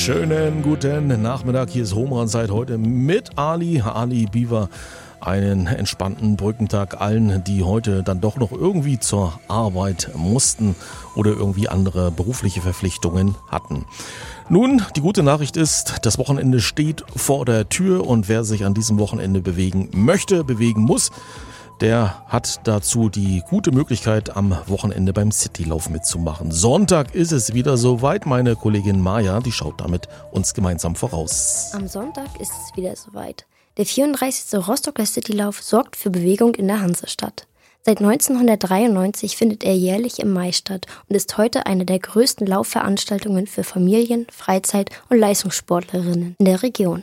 Schönen guten Nachmittag, hier ist Home Run Zeit heute mit Ali Beaver. Einen entspannten Brückentag allen, die heute dann doch noch irgendwie zur Arbeit mussten oder irgendwie andere berufliche Verpflichtungen hatten. Nun, die gute Nachricht ist, das Wochenende steht vor der Tür und wer sich an diesem Wochenende bewegen möchte, bewegen muss, der hat dazu die gute Möglichkeit, am Wochenende beim Citylauf mitzumachen. Sonntag ist es wieder soweit. Meine Kollegin Maja, die schaut damit uns gemeinsam voraus. Am Sonntag ist es wieder soweit. Der 34. Rostocker Citylauf sorgt für Bewegung in der Hansestadt. Seit 1993 findet er jährlich im Mai statt und ist heute eine der größten Laufveranstaltungen für Familien, Freizeit- und Leistungssportlerinnen in der Region.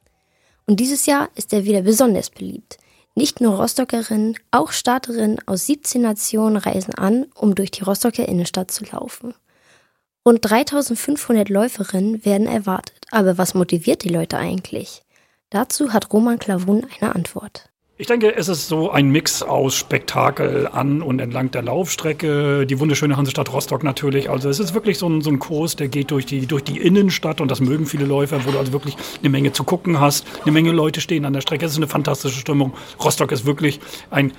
Und dieses Jahr ist er wieder besonders beliebt. Nicht nur Rostockerinnen, auch Starterinnen aus 17 Nationen reisen an, um durch die Rostocker Innenstadt zu laufen. Rund 3500 Läuferinnen werden erwartet. Aber was motiviert die Leute eigentlich? Dazu hat Roman Klavun eine Antwort. Ich denke, es ist so ein Mix aus Spektakel an und entlang der Laufstrecke, die wunderschöne Hansestadt Rostock natürlich. Also es ist wirklich so ein Kurs, der geht durch die Innenstadt und das mögen viele Läufer, wo du also wirklich eine Menge zu gucken hast. Eine Menge Leute stehen an der Strecke. Es ist eine fantastische Stimmung. Rostock ist wirklich ein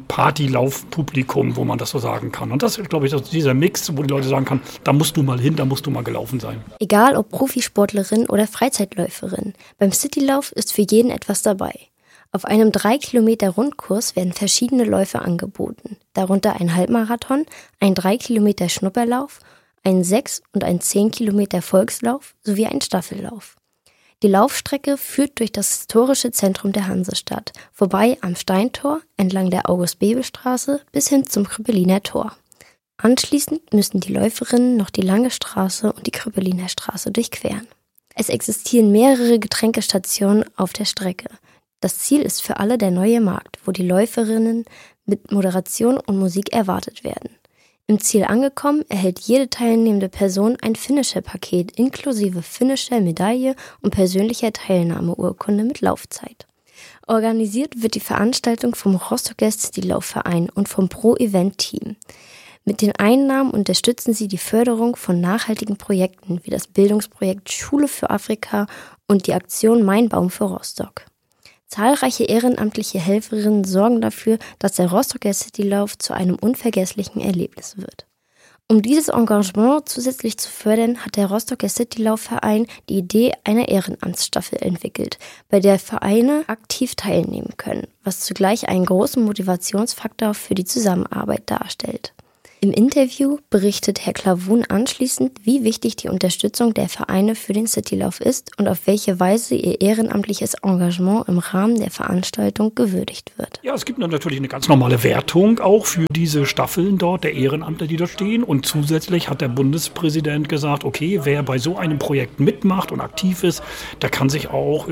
Party-Laufpublikum, wo man das so sagen kann. Und das ist, glaube ich, dieser Mix, wo die Leute sagen können, da musst du mal hin, da musst du mal gelaufen sein. Egal ob Profisportlerin oder Freizeitläuferin, beim Citylauf ist für jeden etwas dabei. Auf einem 3 Kilometer Rundkurs werden verschiedene Läufe angeboten, darunter ein Halbmarathon, ein 3 Kilometer Schnupperlauf, ein 6 und ein 10 Kilometer Volkslauf sowie ein Staffellauf. Die Laufstrecke führt durch das historische Zentrum der Hansestadt, vorbei am Steintor, entlang der August-Bebel-Straße bis hin zum Krippeliner Tor. Anschließend müssen die Läuferinnen noch die Lange Straße und die Krippeliner Straße durchqueren. Es existieren mehrere Getränkestationen auf der Strecke. Das Ziel ist für alle der neue Markt, wo die Läuferinnen mit Moderation und Musik erwartet werden. Im Ziel angekommen erhält jede teilnehmende Person ein Finisher-Paket inklusive Finisher-Medaille und persönlicher Teilnahmeurkunde mit Laufzeit. Organisiert wird die Veranstaltung vom Rostocker Citylaufverein und vom Pro-Event-Team. Mit den Einnahmen unterstützen sie die Förderung von nachhaltigen Projekten wie das Bildungsprojekt Schule für Afrika und die Aktion Mein Baum für Rostock. Zahlreiche ehrenamtliche Helferinnen sorgen dafür, dass der Rostocker Citylauf zu einem unvergesslichen Erlebnis wird. Um dieses Engagement zusätzlich zu fördern, hat der Rostocker Citylaufverein die Idee einer Ehrenamtsstaffel entwickelt, bei der Vereine aktiv teilnehmen können, was zugleich einen großen Motivationsfaktor für die Zusammenarbeit darstellt. Im Interview berichtet Herr Klavun anschließend, wie wichtig die Unterstützung der Vereine für den Citylauf ist und auf welche Weise ihr ehrenamtliches Engagement im Rahmen der Veranstaltung gewürdigt wird. Ja, es gibt natürlich eine ganz normale Wertung auch für diese Staffeln dort, der Ehrenamtler, die da stehen. Und zusätzlich hat der Bundespräsident gesagt, okay, wer bei so einem Projekt mitmacht und aktiv ist, der kann sich auch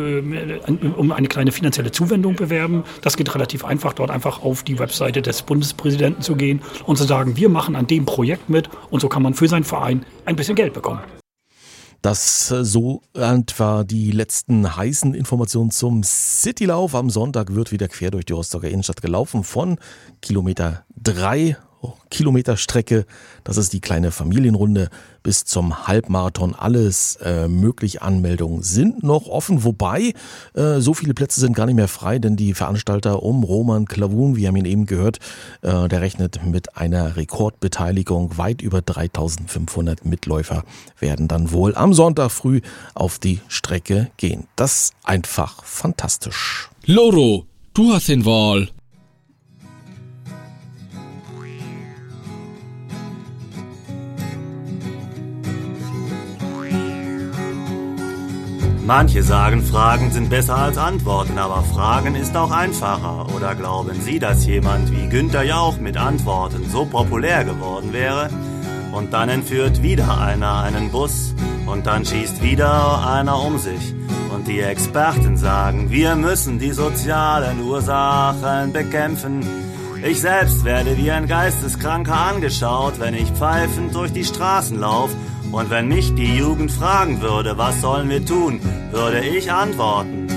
um eine kleine finanzielle Zuwendung bewerben. Das geht relativ einfach, dort einfach auf die Webseite des Bundespräsidenten zu gehen und zu sagen, wir machen an dem Projekt mit und so kann man für seinen Verein ein bisschen Geld bekommen. Das so etwa die letzten heißen Informationen zum Citylauf. Am Sonntag wird wieder quer durch die Rostocker Innenstadt gelaufen von Kilometer 3. Kilometerstrecke, das ist die kleine Familienrunde, bis zum Halbmarathon alles möglich. Anmeldungen sind noch offen, wobei so viele Plätze sind gar nicht mehr frei, denn die Veranstalter um Roman Klavun, wir haben ihn eben gehört, der rechnet mit einer Rekordbeteiligung. Weit über 3500 Mitläufer werden dann wohl am Sonntag früh auf die Strecke gehen. Das ist einfach fantastisch. Loro, du hast den Wahl. Manche sagen, Fragen sind besser als Antworten, aber Fragen ist auch einfacher. Oder glauben Sie, dass jemand wie Günther Jauch mit Antworten so populär geworden wäre? Und dann entführt wieder einer einen Bus und dann schießt wieder einer um sich. Und die Experten sagen, wir müssen die sozialen Ursachen bekämpfen. Ich selbst werde wie ein Geisteskranker angeschaut, wenn ich pfeifend durch die Straßen lauf. Und wenn mich die Jugend fragen würde, was sollen wir tun, würde ich antworten,